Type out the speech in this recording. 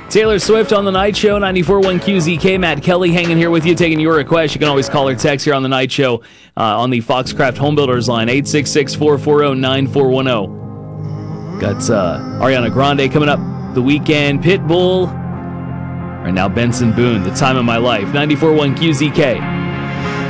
Taylor Swift on The Night Show, 94.1 QZK. Matt Kelly hanging here with you, taking your request. You can always call or text here on The Night Show on the Foxcraft Home Builders line, 866-440-9410. Got Ariana Grande coming up, The Weeknd, Pitbull, and now Benson Boone, The Time of My Life, 94.1 QZK.